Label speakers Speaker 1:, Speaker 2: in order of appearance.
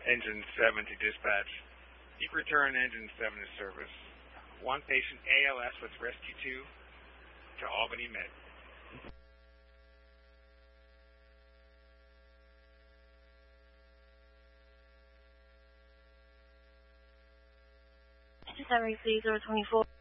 Speaker 1: Engine 7 to dispatch. Deep return Engine 7 to service. One patient ALS with Rescue 2 to Albany Med.
Speaker 2: Engine 7 received 024.